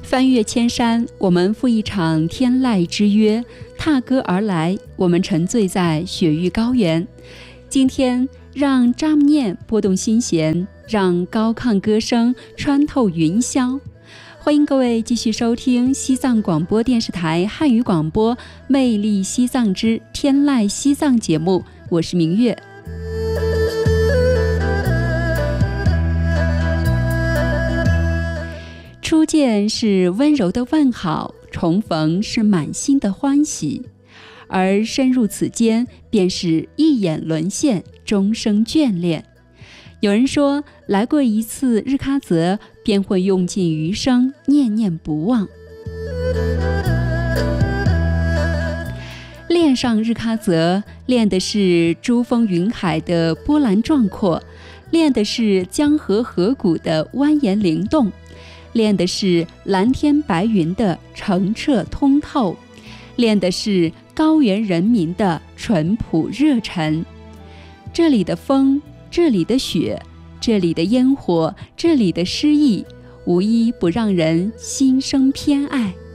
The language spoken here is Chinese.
翻越千山，我们赴一场天籁之约，踏歌而来，我们沉醉在雪域高原。今天让扎木念拨动心弦，让高亢歌声穿透云霄。欢迎各位继续收听西藏广播电视台汉语广播《魅力西藏之天籁西藏》节目，我是明月。初见是温柔的问好，重逢是满心的欢喜，而深入此间，便是一眼沦陷，终生眷恋。有人说，来过一次日喀则，便会用尽余生，念念不忘。恋上日喀则，恋的是珠峰云海的波澜壮阔，恋的是江河河谷的蜿蜒灵动，恋的是蓝天白云的澄澈通透，恋的是高原人民的淳朴热忱。这里的风，这里的雪，这里的烟火，这里的诗意，无一不让人心生偏爱。